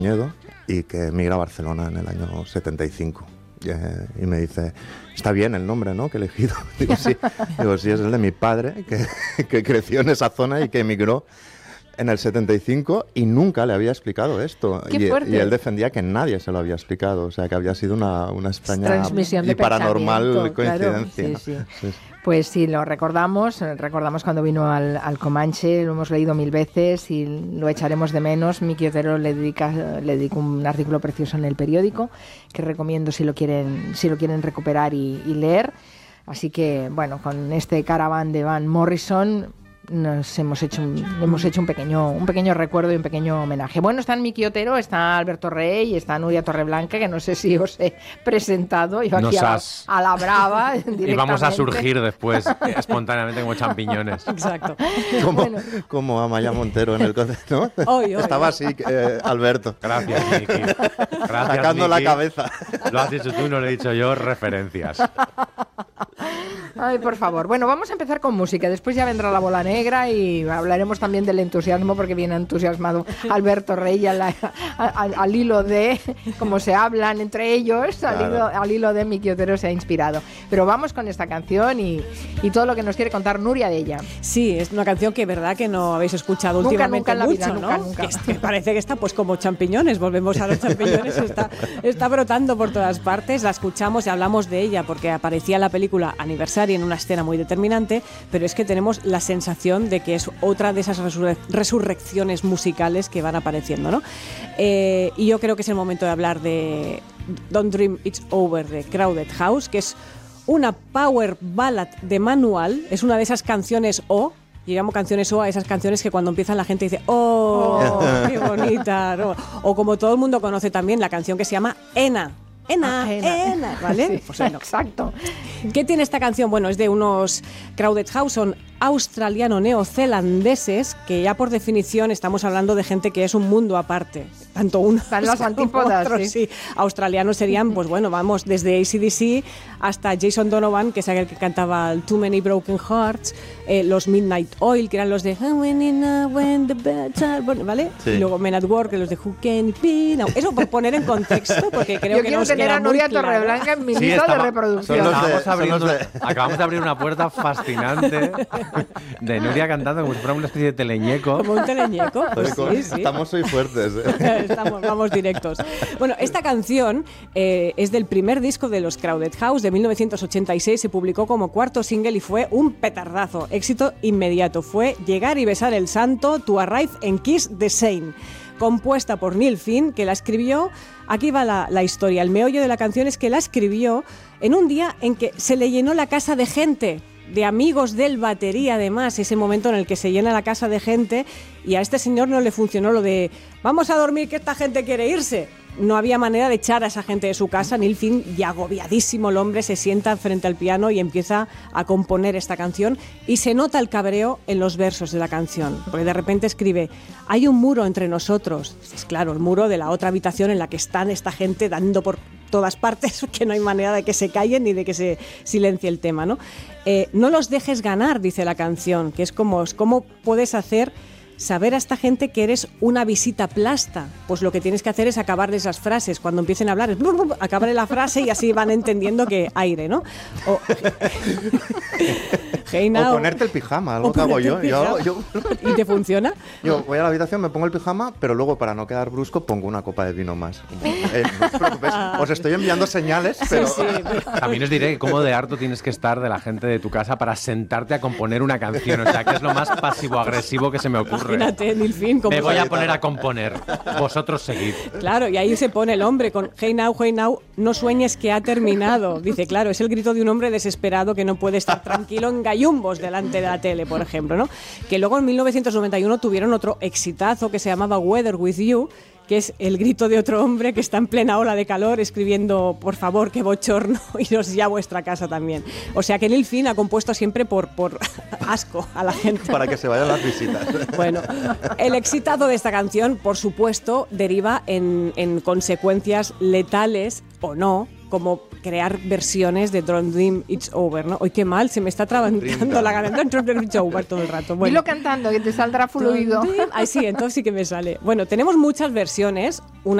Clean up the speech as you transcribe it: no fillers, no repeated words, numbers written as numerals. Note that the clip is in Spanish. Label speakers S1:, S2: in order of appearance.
S1: y que emigra a Barcelona en el año 75. Y me dice, está bien el nombre, ¿no?, que he elegido. Digo, sí, es el de mi padre, que creció en esa zona y que emigró en el 75 y nunca le había explicado esto. Y él defendía que nadie se lo había explicado, o sea, que había sido una extraña y paranormal coincidencia.
S2: Claro, sí. Pues sí, lo recordamos cuando vino al Comanche, lo hemos leído 1000 veces y lo echaremos de menos. Miki Otero le dedicó un artículo precioso en El Periódico, que recomiendo si lo quieren recuperar y leer. Así que, bueno, con este Caravan de Van Morrison hemos hecho un pequeño recuerdo y un pequeño homenaje. Bueno, están Miki Otero, está Alberto Rey y está Nuria Torreblanca, que no sé si os he presentado. Yo aquí a la brava
S3: y vamos a surgir después espontáneamente como champiñones.
S2: Exacto.
S1: Como Amaya Montero en el concierto, ¿no? Estaba así, Alberto.
S3: Gracias, Miki. Gracias,
S1: sacando
S3: Miki.
S1: la cabeza.
S3: Lo has dicho tú, no lo he dicho yo, referencias.
S2: Ay, por favor. Bueno, vamos a empezar con música. Después ya vendrá la bola negra y hablaremos también del entusiasmo, porque viene entusiasmado Alberto Rey al hilo de cómo se hablan entre ellos, claro. al hilo de Miki Otero se ha inspirado. Pero vamos con esta canción y todo lo que nos quiere contar Nuria de ella.
S4: Sí, es una canción que verdad que no habéis escuchado últimamente
S2: nunca
S4: mucho,
S2: vida,
S4: ¿no?
S2: Nunca.
S4: Que parece que está pues como champiñones, volvemos a los champiñones, está brotando por todas partes. La escuchamos y hablamos de ella porque aparecía en la película Aniversario en una escena muy determinante, pero es que tenemos la sensación de que es otra de esas resurrecciones musicales que van apareciendo, ¿no? Y yo creo que es el momento de hablar de Don't Dream It's Over de Crowded House, que es una power ballad de manual, es una de esas canciones yo llamo canciones a esas canciones que cuando empiezan la gente dice ¡oh, qué bonita! ¿No? O como todo el mundo conoce también la canción que se llama Ena, ¿vale?
S2: Sí,
S4: pues bueno.
S2: Exacto.
S4: ¿Qué tiene esta canción? Bueno, es de unos Crowded House, son australiano-neozelandeses, que ya por definición estamos hablando de gente que es un mundo aparte. Tanto unos
S2: como las antípodas,
S4: otros, sí. Australianos serían, pues bueno, vamos, desde AC/DC hasta Jason Donovan, que es aquel que cantaba Too Many Broken Hearts, los Midnight Oil, que eran los de When the Birds Are Born, ¿vale? Sí. Y luego Men at Work, que los de Who Can It Be Now. Eso por poner en contexto, porque creo
S2: yo
S4: que
S2: quiero tener a Nuria Torreblanca en mi lista de reproducción.
S3: Acabamos de abrir una puerta fascinante de Nuria cantando como si fuera una especie de teleñeco.
S4: Como un teleñeco, pues sí.
S1: Estamos hoy fuertes.
S4: Vamos directos. Bueno, esta canción es del primer disco de los Crowded House de 1986, se publicó como cuarto single y fue un petardazo, éxito inmediato. Fue Llegar y besar el santo, To Arrive and Kiss the Saint, compuesta por Neil Finn, que la escribió. Aquí va la historia. El meollo de la canción es que la escribió en un día en que se le llenó la casa de gente, de amigos del batería, además, ese momento en el que se llena la casa de gente, y a este señor no le funcionó lo de vamos a dormir que esta gente quiere irse. No había manera de echar a esa gente de su casa. Neil Finn, ya agobiadísimo el hombre, se sienta frente al piano y empieza a componer esta canción, y se nota el cabreo en los versos de la canción, porque de repente escribe: hay un muro entre nosotros. Es claro, el muro de la otra habitación en la que están esta gente dando por todas partes, que no hay manera de que se callen ni de que se silencie el tema, ¿no? No los dejes ganar, dice la canción, que es como ¿cómo puedes hacer saber a esta gente que eres una visita plasta? Pues lo que tienes que hacer es acabar de esas frases. Cuando empiecen a hablar, acabar la frase y así van entendiendo que aire, ¿no?
S1: Hey now, o ponerte el pijama, algo que hago yo.
S4: ¿Y te funciona?
S1: Yo voy a la habitación, me pongo el pijama, pero luego, para no quedar brusco, pongo una copa de vino más. No os preocupéis, os estoy enviando señales, pero...
S4: Sí.
S3: También os diré cómo de harto tienes que estar de la gente de tu casa para sentarte a componer una canción. O sea, que es lo más pasivo-agresivo que se me ocurre.
S4: Imagínate, Neil Finn.
S3: Me voy a poner a componer. Vosotros seguid.
S4: Claro, y ahí se pone el hombre con Hey now, no sueñes que ha terminado. Dice, claro, es el grito de un hombre desesperado que no puede estar tranquilo en gallumbos delante de la tele, por ejemplo, ¿no? Que luego en 1991 tuvieron otro exitazo que se llamaba Weather With You, que es el grito de otro hombre que está en plena ola de calor escribiendo: por favor, qué bochorno, iros ya a vuestra casa también. O sea que Neil Finn ha compuesto siempre por asco a la gente.
S1: Para que se vayan las visitas.
S4: Bueno, el exitazo de esta canción, por supuesto, deriva en consecuencias letales o no como crear versiones de Don't Dream It's Over, ¿no? Hoy qué mal, se me está trabancando la garganta. Don't Dream It's Over todo el rato. Bueno.
S2: Dilo cantando, que te saldrá fluido.
S4: Ay, sí, entonces sí que me sale. Bueno, tenemos muchas versiones. Una